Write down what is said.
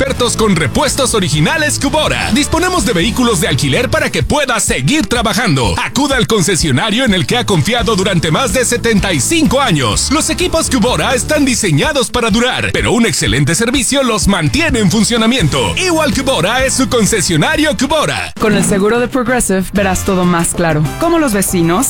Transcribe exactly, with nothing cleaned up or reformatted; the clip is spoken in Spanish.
expertos con repuestos originales Cubora. Disponemos de vehículos de alquiler para que puedas seguir trabajando. Acuda al concesionario en el que ha confiado durante más de setenta y cinco años. Los equipos Cubora están diseñados para durar, pero un excelente servicio los mantiene en funcionamiento. Igual Cubora es su concesionario Cubora. Con el seguro de Progressive verás todo más claro. Cómo los vecinos